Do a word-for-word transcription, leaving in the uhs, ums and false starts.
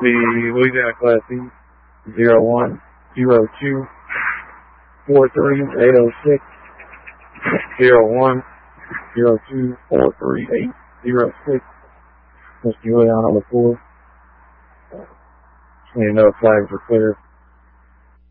the Louisiana Class C, zero one zero two four three eight zero six, zero one zero two four three eight zero six, Mister Juliano LaFour. Just need to know if flags are clear.